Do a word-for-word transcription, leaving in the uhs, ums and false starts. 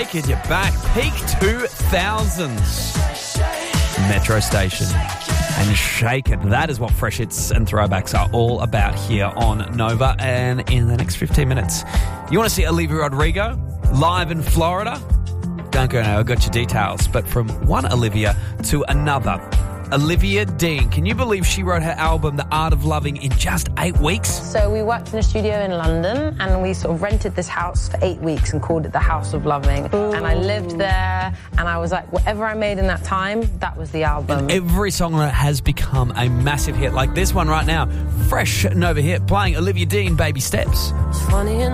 Shake It, you're back. Peak two thousands. Metro Station. And Shake It. That is what Fresh Hits and Throwbacks are all about here on Nova. And in the next fifteen minutes, you want to see Olivia Rodrigo live in Florida? Don't go now, I've got your details. But from one Olivia to another, Olivia Dean. Can you believe she wrote her album, The Art of Loving, in just eight weeks? So we worked in a studio in London and we sort of rented this house for eight weeks and called it the House of Loving. Ooh. And I lived there and I was like, whatever I made in that time, that was the album. And every song on it has become a massive hit, like this one right now. Fresh Nova hit, playing Olivia Dean, Baby Steps. It's funny